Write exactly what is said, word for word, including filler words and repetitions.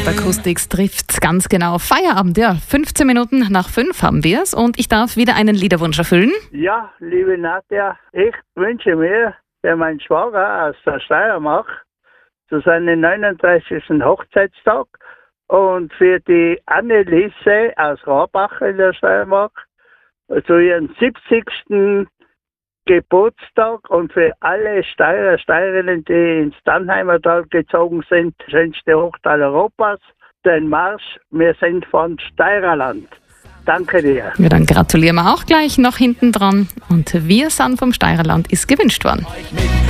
Stadtrat Acoustics trifft ganz genau Feierabend. Ja, fünfzehn Minuten nach fünf haben wir es und ich darf wieder einen Liederwunsch erfüllen. Ja, liebe Nadja, ich wünsche mir für meinen Schwager aus der Steiermark zu seinem neununddreißigsten Hochzeitstag und für die Anneliese aus Rabach in der Steiermark zu ihrem siebzigsten Geburtstag und für alle Steirer, Steirerinnen, die ins Dannheimer Tal gezogen sind, schönste Hochtal Europas, den Marsch, wir sind von Steirerland. Danke dir. Ja, dann gratulieren wir auch gleich noch hinten dran und wir sind vom Steirerland ist gewünscht worden.